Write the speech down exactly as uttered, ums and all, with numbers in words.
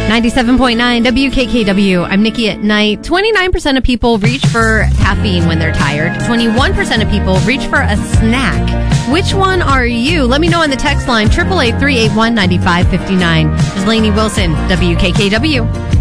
ninety-seven point nine W K K W. I'm Nikki at Night. twenty-nine percent of people reach for caffeine when they're tired. twenty-one percent of people reach for a snack. Which one are you? Let me know on the text line, eight eight eight, three eight one, nine five five nine. This is Lainey Wilson, W K K W.